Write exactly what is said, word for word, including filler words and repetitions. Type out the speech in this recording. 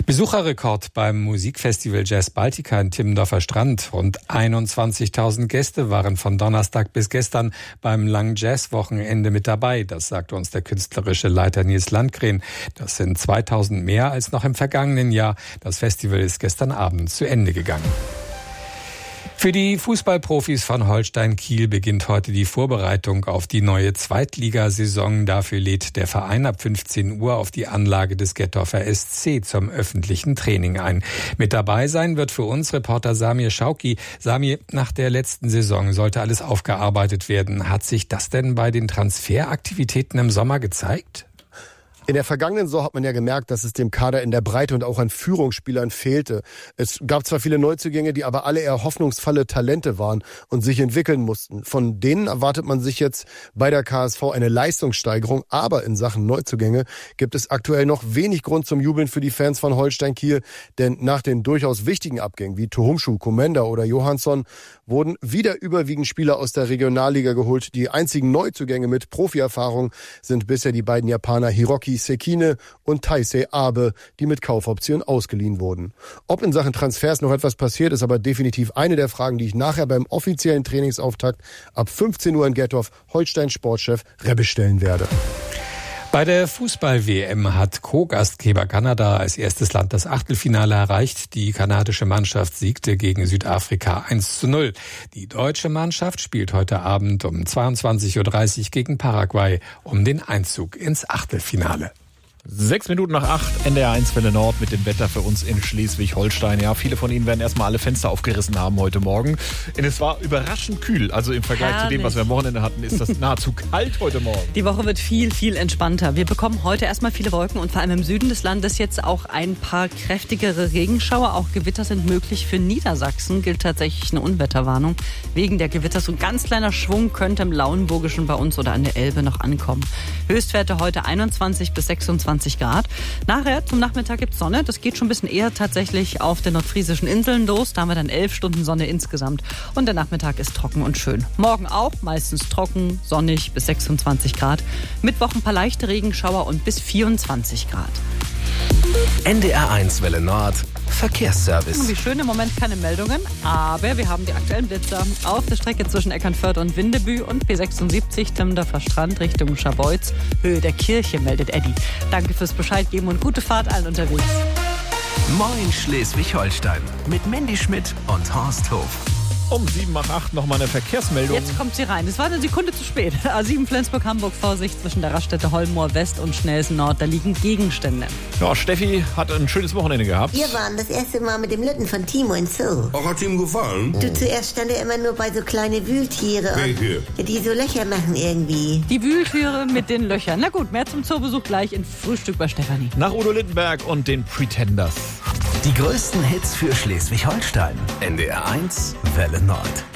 Besucherrekord beim Musikfestival Jazz Baltica in Timmendorfer Strand. Rund einundzwanzigtausend Gäste waren von Donnerstag bis gestern beim langen Jazzwochenende mit dabei. Das sagte uns der künstlerische Leiter Nils Landgren. Das sind zweitausend mehr als noch im vergangenen Jahr. Das Festival ist gestern Abend zu Ende gegangen. Für die Fußballprofis von Holstein Kiel beginnt heute die Vorbereitung auf die neue Zweitligasaison. Dafür lädt der Verein ab fünfzehn Uhr auf die Anlage des Gettorfer S C zum öffentlichen Training ein. Mit dabei sein wird für uns Reporter Samir Schauki. Samir, nach der letzten Saison sollte alles aufgearbeitet werden. Hat sich das denn bei den Transferaktivitäten im Sommer gezeigt? In der vergangenen Saison hat man ja gemerkt, dass es dem Kader in der Breite und auch an Führungsspielern fehlte. Es gab zwar viele Neuzugänge, die aber alle eher hoffnungsvolle Talente waren und sich entwickeln mussten. Von denen erwartet man sich jetzt bei der K S V eine Leistungssteigerung. Aber in Sachen Neuzugänge gibt es aktuell noch wenig Grund zum Jubeln für die Fans von Holstein Kiel. Denn nach den durchaus wichtigen Abgängen wie Tuhumschu, Komenda oder Johansson wurden wieder überwiegend Spieler aus der Regionalliga geholt. Die einzigen Neuzugänge mit Profierfahrung sind bisher die beiden Japaner Hiroki Sekine und Taisei Abe, die mit Kaufoption ausgeliehen wurden. Ob in Sachen Transfers noch etwas passiert, ist aber definitiv eine der Fragen, die ich nachher beim offiziellen Trainingsauftakt ab fünfzehn Uhr in Gettorf Holstein Sportchef Rebbe stellen werde. Bei der Fußball-W M hat Co-Gastgeber Kanada als erstes Land das Achtelfinale erreicht. Die kanadische Mannschaft siegte gegen Südafrika eins zu null. Die deutsche Mannschaft spielt heute Abend um zweiundzwanzig Uhr dreißig gegen Paraguay um den Einzug ins Achtelfinale. Sechs Minuten nach acht, N D R eins Welle Nord mit dem Wetter für uns in Schleswig-Holstein. Ja, viele von Ihnen werden erstmal alle Fenster aufgerissen haben heute Morgen. Und es war überraschend kühl. Also im Vergleich Herrlich. zu dem, was wir am Wochenende hatten, ist das nahezu kalt heute Morgen. Die Woche wird viel, viel entspannter. Wir bekommen heute erstmal viele Wolken und vor allem im Süden des Landes jetzt auch ein paar kräftigere Regenschauer. Auch Gewitter sind möglich. Für Niedersachsen gilt tatsächlich eine Unwetterwarnung. Wegen der Gewitter so ein ganz kleiner Schwung könnte im Lauenburgischen bei uns oder an der Elbe noch ankommen. Höchstwerte heute einundzwanzig bis sechsundzwanzig Grad. Nachher zum Nachmittag gibt es Sonne. Das geht schon ein bisschen eher tatsächlich auf den nordfriesischen Inseln los. Da haben wir dann elf Stunden Sonne insgesamt. Und der Nachmittag ist trocken und schön. Morgen auch, meistens trocken, sonnig bis sechsundzwanzig Grad. Mittwoch ein paar leichte Regenschauer und bis vierundzwanzig Grad. N D R eins Welle Nord Verkehrsservice. Wie schön, im Moment keine Meldungen, aber wir haben die aktuellen Blitzer auf der Strecke zwischen Eckernförde und Windebü und B sechsundsiebzig Timmendorfer Strand Richtung Scharbeutz. Höhe der Kirche, meldet Eddie. Danke fürs Bescheid geben und gute Fahrt allen unterwegs. Moin Schleswig-Holstein mit Mandy Schmidt und Horst Hof. Um sieben nach acht nochmal eine Verkehrsmeldung. Jetzt kommt sie rein. Es war eine Sekunde zu spät. A sieben Flensburg-Hamburg, Vorsicht zwischen der Raststätte Holmoor West und Schnelsen Nord. Da liegen Gegenstände. Ja, Steffi hat ein schönes Wochenende gehabt. Wir waren das erste Mal mit dem Lütten von Timo in Zoo. Auch hat ihm gefallen? Du, zuerst stand er immer nur bei so kleine Wühltiere. Welche? Und die so Löcher machen irgendwie. Die Wühltiere mit den Löchern. Na gut, mehr zum Zoobesuch gleich in Frühstück bei Stefanie. Nach Udo Lindenberg und den Pretenders. Die größten Hits für Schleswig-Holstein. N D R eins Welle Nord.